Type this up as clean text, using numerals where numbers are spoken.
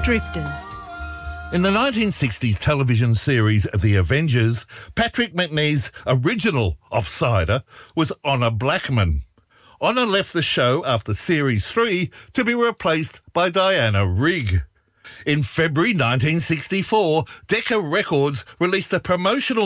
Drifters. In the 1960s television series The Avengers, Patrick Macnee's original Offsider was Honor Blackman. Honor left the show after Series 3 to be replaced by Diana Rigg. In February 1964, Decca Records released a promotional